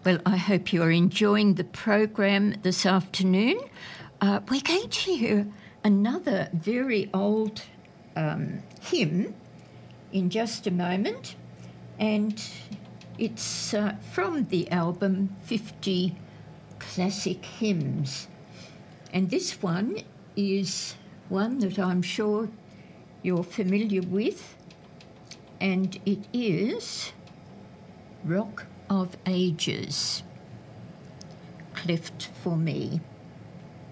Well, I hope you're enjoying the program this afternoon. We're going to hear another very old hymn in just a moment, and it's from the album 50 Classic Hymns. And this one is one that I'm sure you're familiar with, and it is Rock of Ages, cleft for me.